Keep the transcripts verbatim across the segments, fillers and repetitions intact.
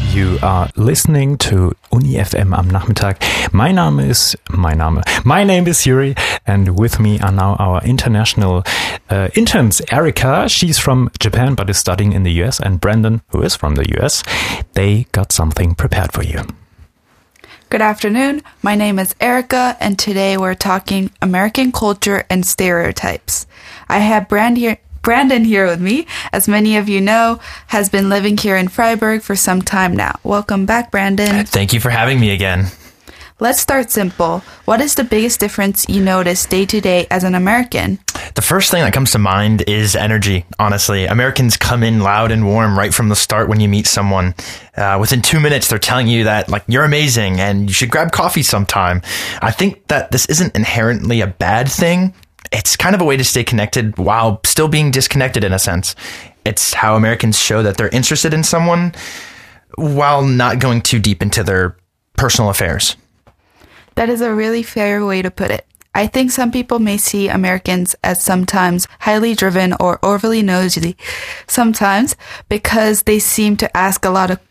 You are listening to Uni F M am Nachmittag. Mein Name ist, mein Name, my name is Yuri, and with me are now our international uh, interns, Erica. She's from Japan but is studying in the U S, and Brandon, who is from the U S. They got something prepared for you. Good afternoon. My name is Erica, and today we're talking American culture and stereotypes. I have Brand here. Brandon here with me, as many of you know, has been living here in Freiburg for some time now. Welcome back, Brandon. Thank you for having me again. Let's start simple. What is the biggest difference you notice day to day as an American? The first thing that comes to mind is energy, honestly. Americans come in loud and warm right from the start when you meet someone. Uh, within two minutes, they're telling you that, like, you're amazing and you should grab coffee sometime. I think that this isn't inherently a bad thing. It's kind of a way to stay connected while still being disconnected in a sense. It's how Americans show that they're interested in someone while not going too deep into their personal affairs. That is a really fair way to put it. I think some people may see Americans as sometimes highly driven or overly nosy, sometimes because they seem to ask a lot of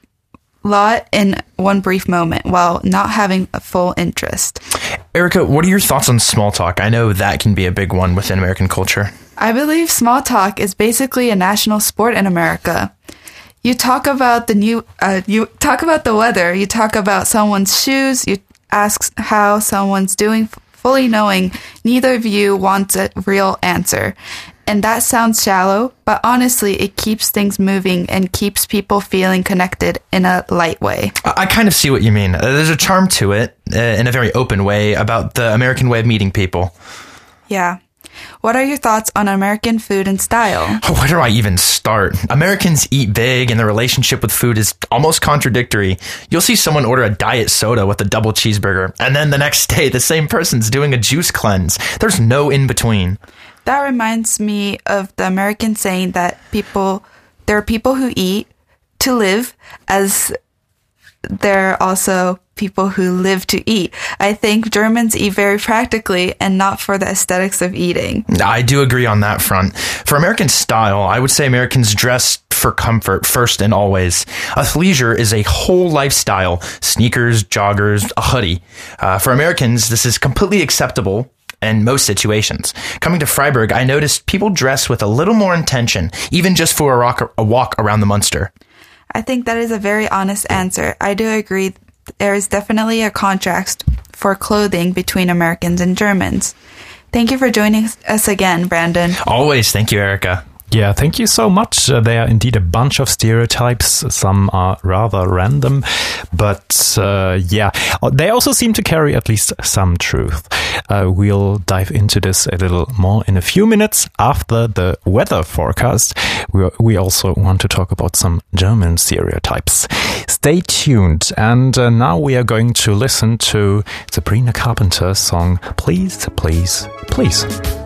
lot in one brief moment while not having a full interest. Erica, what are your thoughts on small talk? I know that can be a big one within American culture. I believe small talk is basically a national sport in America. You talk about the new, uh, you talk about the weather, you talk about someone's shoes, you ask how someone's doing, fully knowing neither of you wants a real answer. And that sounds shallow, but honestly, it keeps things moving and keeps people feeling connected in a light way. I kind of see what you mean. There's a charm to it, uh, in a very open way, about the American way of meeting people. Yeah. What are your thoughts on American food and style? Where do I even start? Americans eat big, and their relationship with food is almost contradictory. You'll see someone order a diet soda with a double cheeseburger, and then the next day, the same person's doing a juice cleanse. There's no in between. That reminds me of the American saying that people, there are people who eat to live, as there are also people who live to eat. I think Germans eat very practically and not for the aesthetics of eating. I do agree on that front. For American style, I would say Americans dress for comfort first and always. Athleisure is a whole lifestyle. Sneakers, joggers, a hoodie. Uh, for Americans, this is completely acceptable in most situations. Coming to Freiburg, I noticed people dress with a little more intention, even just for a, rock, a walk around the Munster. I think that is a very honest answer. I do agree there is definitely a contrast for clothing between Americans and Germans. Thank you for joining us again, Brandon. Always. Thank you, Erica. Yeah, thank you so much. Uh, there are indeed a bunch of stereotypes. Some are rather random, but uh, yeah, they also seem to carry at least some truth. Uh, we'll dive into this a little more in a few minutes after the weather forecast. We, we also want to talk about some German stereotypes. Stay tuned. And uh, now we are going to listen to Sabrina Carpenter's song, Please, Please, Please.